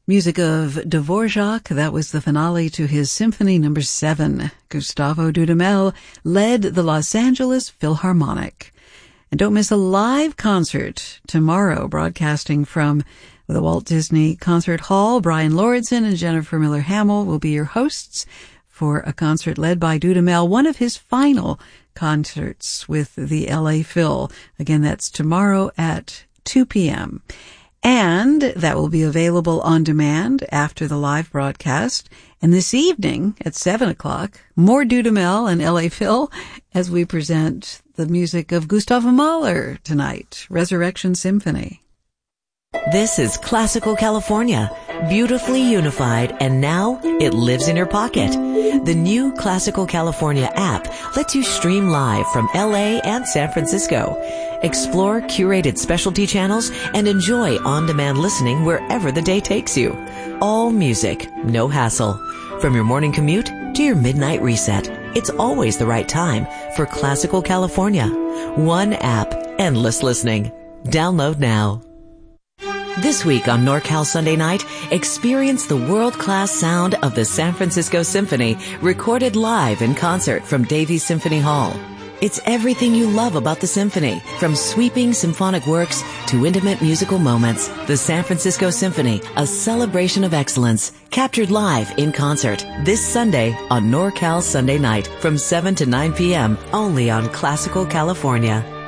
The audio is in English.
Music of Dvorak, that was the finale to his Symphony No. 7. Gustavo Dudamel led the Los Angeles Philharmonic. And don't miss a live concert tomorrow, broadcasting from the Walt Disney Concert Hall. Brian Lauridsen and Jennifer Miller Hamill will be your hosts for a concert led by Dudamel, one of his final concerts with the LA Phil. Again, that's tomorrow at 2 p.m. And that will be available on demand after the live broadcast. And this evening at 7 o'clock, more Dudamel and LA Phil as we present the music of Gustav Mahler tonight, Resurrection Symphony. This is Classical California, beautifully unified, and now it lives in your pocket. The new Classical California app lets you stream live from LA and San Francisco. Explore curated specialty channels and enjoy on-demand listening wherever the day takes you. All music, no hassle. From your morning commute to your midnight reset, it's always the right time for Classical California. One app, endless listening. Download now. This week on NorCal Sunday Night, experience the world-class sound of the San Francisco Symphony, recorded live in concert from Davies Symphony Hall. It's everything you love about the symphony, from sweeping symphonic works to intimate musical moments. The San Francisco Symphony, a celebration of excellence, captured live in concert this Sunday on NorCal Sunday Night from 7 to 9 p.m. only on Classical California.